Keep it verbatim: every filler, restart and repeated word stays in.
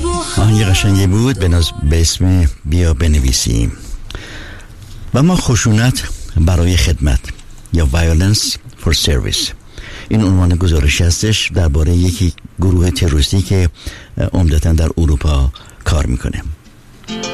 آهنگ قشنگی بود به, ناز... به اسم بیا بنویسیم. و ما خشونت برای خدمت یا violence for service، این عنوان گزارشی هستش درباره یکی گروه تروریستی که عمدتاً در اروپا کار میکنه.